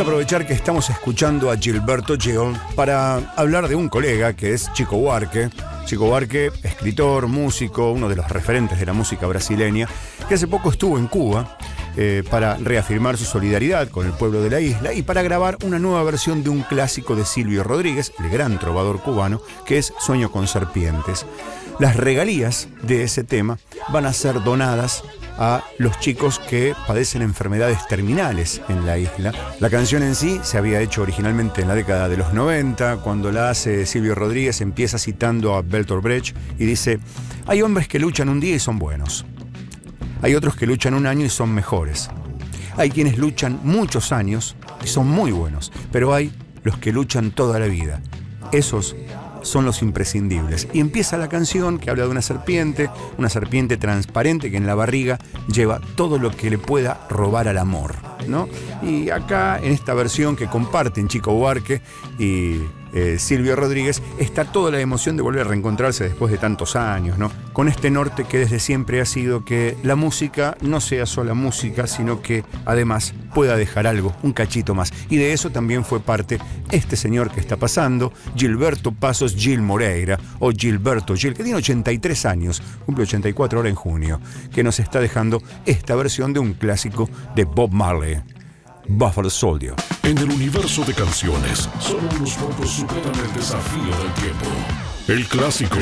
a aprovechar que estamos escuchando a Gilberto Gil para hablar de un colega que es Chico Buarque. Chico Buarque, escritor, músico, uno de los referentes de la música brasileña, que hace poco estuvo en Cuba para reafirmar su solidaridad con el pueblo de la isla y para grabar una nueva versión de un clásico de Silvio Rodríguez, el gran trovador cubano, que es Sueño con serpientes. Las regalías de ese tema van a ser donadas a los chicos que padecen enfermedades terminales en la isla. La canción en sí se había hecho originalmente en la década de los 90, cuando la hace Silvio Rodríguez, empieza citando a Bertolt Brecht y dice: hay hombres que luchan un día y son buenos. Hay otros que luchan un año y son mejores. Hay quienes luchan muchos años y son muy buenos, pero hay los que luchan toda la vida. Esos son los imprescindibles. Y empieza la canción que habla de una serpiente transparente que en la barriga lleva todo lo que le pueda robar al amor, ¿no? Y acá, en esta versión que comparten Chico Buarque y Silvio Rodríguez, está toda la emoción de volver a reencontrarse después de tantos años, ¿no? Con este norte que desde siempre ha sido que la música no sea sola música, sino que además pueda dejar algo, un cachito más. Y de eso también fue parte este señor que está pasando, Gilberto Passos Gil Moreira, o Gilberto Gil, que tiene 83 años, cumple 84 ahora en junio, que nos está dejando esta versión de un clásico de Bob Marley, Buffalo Soldier. En el universo de canciones, solo unos pocos superan el desafío del tiempo. El clásico,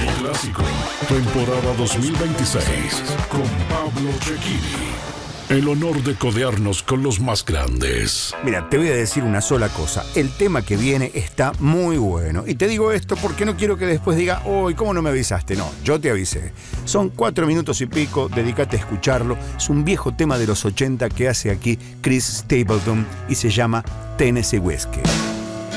temporada 2026, con Pablo Cecchini. El honor de codearnos con los más grandes. Mira, te voy a decir una sola cosa. El tema que viene está muy bueno. Y te digo esto porque no quiero que después diga: ¡oh, cómo no me avisaste! No, yo te avisé. Son 4 minutos y pico, dedícate a escucharlo. Es un viejo tema de los 80 que hace aquí Chris Stapleton y se llama Tennessee Whiskey.